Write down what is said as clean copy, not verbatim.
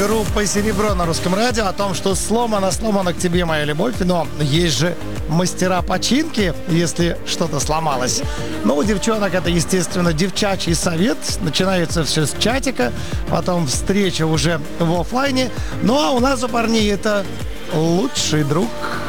группа «Серебро» на Русском радио о том, что сломана к тебе моя любовь, но есть же мастера починки, если что-то сломалось. Ну, у девчонок это, естественно, девчачий совет. Начинается все с чатика, потом встреча уже в офлайне. Ну, а у нас у парней это лучший друг.